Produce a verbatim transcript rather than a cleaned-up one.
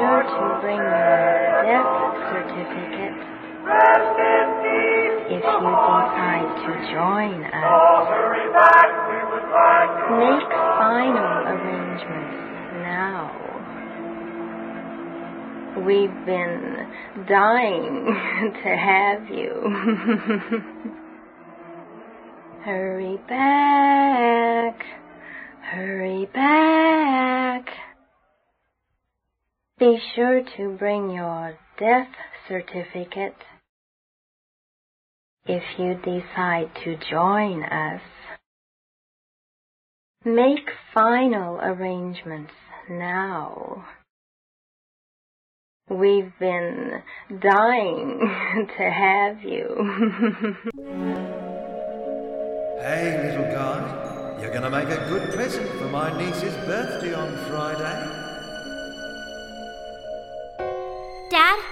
sure to bring your death certificate Rest in peace. if you decide to join us. Oh, hurry back, we would like to Make final arrangements now. We've been dying to have you. Hurry back. Hurry back. Be sure to bring your death certificate if you decide to join us. Make final arrangements now. We've been dying to have you. Hey, little guy, you're going to make a good present for my niece's birthday on Friday. Dad,